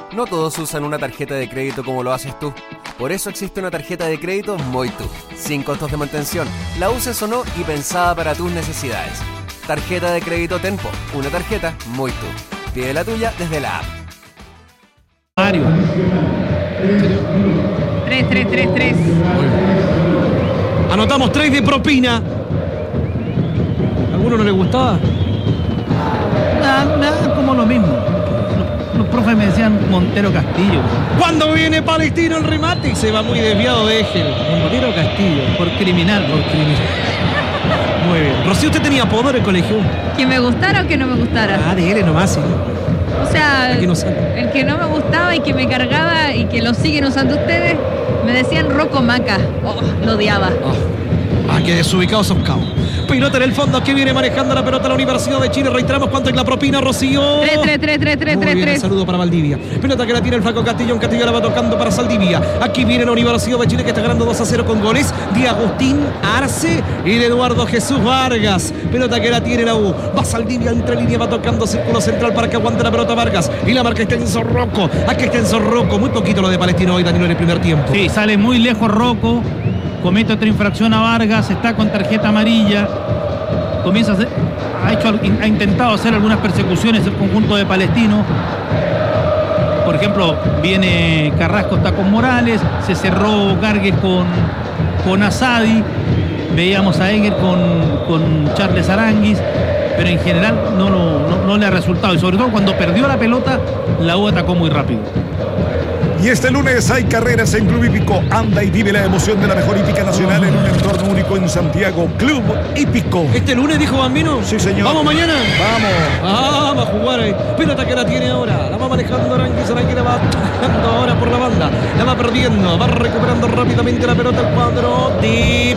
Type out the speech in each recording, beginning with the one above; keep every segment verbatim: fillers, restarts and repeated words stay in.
No todos usan una tarjeta de crédito como lo haces tú. Por eso existe una tarjeta de crédito Moitu, sin costos de mantención, la uses o no y pensada para tus necesidades. Tarjeta de crédito Tenpo, una tarjeta Moitu. Pide la tuya desde la app. Mario. tres, tres, tres, tres. Anotamos tres de propina. ¿A alguno no le gustaba? Nada, nada, como lo mismo. Los, los profes me decían Montero Castillo. Cuando viene Palestino el remate y se va muy desviado de Egel. Montero Castillo, por criminal. Por criminal. Muy bien. Rocío, ¿usted tenía apodo en el colegio? ¿Que me gustara o que no me gustara? Ah, de él nomás, sí. O sea, Aquí no el, sale. el que no me gustaba y que me cargaba y que lo siguen usando ustedes, me decían Rocco Maca. Oh, lo odiaba. Oh. Ah, qué desubicados son cabos. Pelota en el fondo, que viene manejando la pelota la Universidad de Chile. Reiteramos cuánto es la propina, Rocío. tres, tres, tres, tres, tres, Muy tres, bien, tres. saludo para Valdivia. Pelota que la tiene el flaco Castillón. Castillo la va tocando para Saldivia. Aquí viene la Universidad de Chile que está ganando dos a cero con goles de Agustín Arce y de Eduardo Jesús Vargas. Pelota que la tiene la U. Va Saldivia entre línea, va tocando círculo central para que aguante la pelota Vargas. Y la marca está en Zorroco. Aquí está en Zorroco. Muy poquito lo de Palestino hoy, Danilo, en el primer tiempo. Sí, sale muy lejos Rocco. Comete otra infracción a Vargas. Está con tarjeta amarilla. Comienza a hacer, ha, hecho, ha intentado hacer algunas persecuciones el conjunto de Palestino. Por ejemplo, viene Carrasco, está con Morales, se cerró Gargues con, con Asadi, veíamos a Eger con, con Charles Aranguis, pero en general no, no, no, no le ha resultado, y sobre todo cuando perdió la pelota, la U atacó muy rápido. Y este lunes hay carreras en Club Hípico. Anda y vive la emoción de la mejor hípica nacional en un entorno único en Santiago. Club Hípico. ¿Este lunes dijo Bambino? Sí, señor. ¿Vamos mañana? Vamos. Ah, vamos a jugar ahí. Pelota que la tiene ahora. La va manejando Aranguis. Aranguis la va manejando ahora por la banda. La va perdiendo. Va recuperando rápidamente la pelota el cuadro de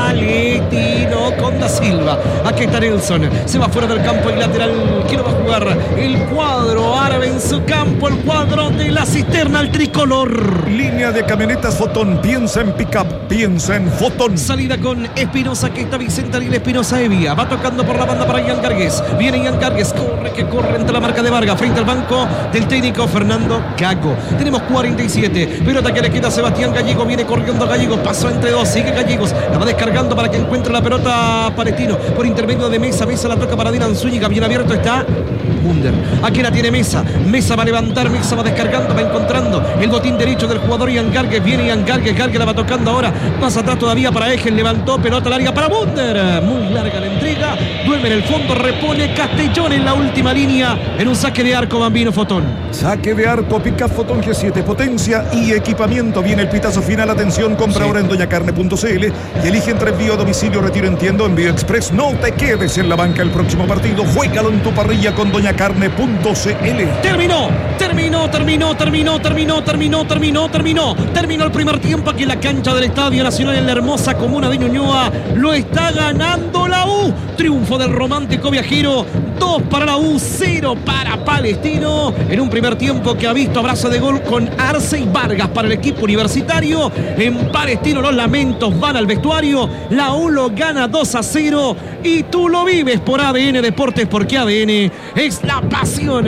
Palestino con Da Silva. Aquí está Nelson. Se va fuera del campo y lateral. ¿Quién lo va a jugar? El cuadro árabe en su campo. El cuadro de la cisterna. El tricolor. Línea de camionetas Fotón. Piensa en pick-up. Piensa en Fotón. Salida con Espinosa, que está Vicente Ariel Espinosa Evia. Va tocando por la banda para Ian Gargues. Viene Ian Gargues. Corre, que corre entre la marca de Vargas. Frente al banco del técnico Fernando Gago. Tenemos cuarenta y siete. Pelota que le queda a Sebastián Gallego. Viene corriendo Gallego. Pasó entre dos. Sigue Gallegos. La va descargando para que encuentre la pelota Palestino. Por intermedio de Mesa. Mesa la toca para Dylan Zúñiga. Bien abierto está Munder. Aquí la tiene Mesa. Mesa va a levantar. Mesa va descargando. Va encontrando el botín derecho del jugador Ian Gargues. Viene Ian Gargues. Gargues la va tocando ahora. Más atrás todavía para Egel. Levantó pelota larga para Munder. Muy larga la entrega. Duerme en el fondo. Repone Castellón en la última línea. En un saque de arco, Bambino Fotón. Saque de arco, pick-up Fotón G siete. Potencia y equipamiento. Viene el pitazo final. Atención, compra Sí. ahora en doña carne punto c l y elige entre envío a domicilio, retiro en tienda, envío express. No te quedes en la banca el próximo partido. Juégalo en tu parrilla con doña carne punto c l. Terminó, terminó, terminó, terminó, terminó, terminó, terminó, terminó. Terminó el primer tiempo aquí en la cancha del Estadio Nacional en la hermosa comuna de Ñuñoa. Lo está ganando la U. Triunfo del romántico viajero. Dos para la U, cero para Palestino. En un primer tiempo que ha visto abrazo de gol con Arce y Vargas para el equipo universitario. En Palestino los lamentos van al vestuario. La U lo gana dos a cero. Y tú lo vives por A D N Deportes, porque A D N es la pasión.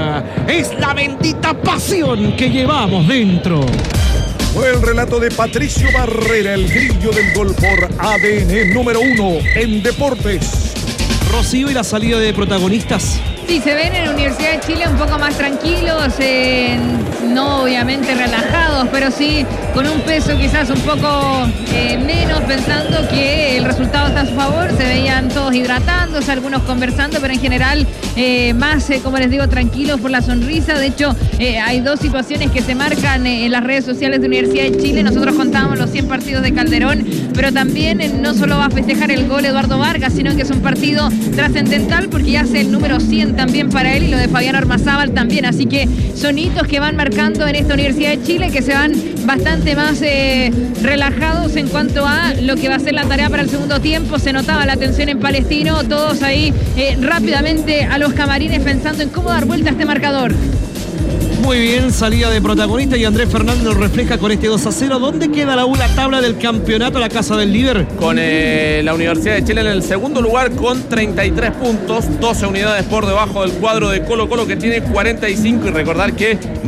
Es la bendita pasión que llevamos dentro. Fue el relato de Patricio Barrera, el grillo del gol por A D N número uno en deportes. Rocío, y la salida de protagonistas. Sí, se ven en la Universidad de Chile un poco más tranquilos, eh, no obviamente relajados, pero sí con un peso quizás un poco eh, menos, pensando que el resultado está a su favor. Se veían todos hidratándose, algunos conversando, pero en general eh, más, eh, como les digo, tranquilos por la sonrisa. De hecho, eh, hay dos situaciones que se marcan eh, en las redes sociales de Universidad de Chile. Nosotros contábamos los cien partidos de Calderón, pero también eh, no solo va a festejar el gol Eduardo Vargas, sino que es un partido trascendental porque ya hace el número cien también para él, y lo de Fabián Ormazábal también. Así que son hitos que van marcando en esta Universidad de Chile, que se van bastante más eh, relajados en cuanto a lo que va a ser la tarea para el segundo tiempo. Se notaba la tensión en Palestino, todos ahí eh, rápidamente a los camarines pensando en cómo dar vuelta a este marcador. Muy bien, salida de protagonista, y Andrés Fernández lo refleja con este dos a cero. ¿Dónde queda la U, la tabla del campeonato, la casa del líder? Con eh, la Universidad de Chile en el segundo lugar con treinta y tres puntos, doce unidades por debajo del cuadro de Colo Colo, que tiene cuarenta y cinco, y recordar que